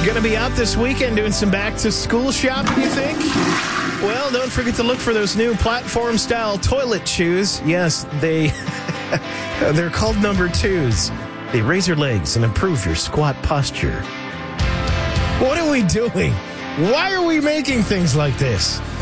Going to be out this weekend doing some back-to-school shopping, you think? Well, don't forget to look for those new platform-style toilet shoes. Yes, they're called number 2s. They raise your legs and improve your squat posture. What are we doing? Why are we making things like this?